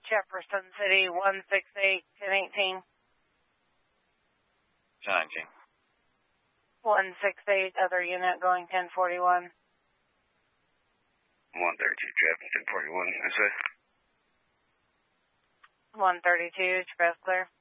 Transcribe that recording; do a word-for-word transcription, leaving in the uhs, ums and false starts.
Jefferson City, one six eight, ten eighteen. ten nineteen. one six eight, other unit going ten forty-one. one thirty-two, traffic ten forty-one, I say. one thirty-two, Express clear.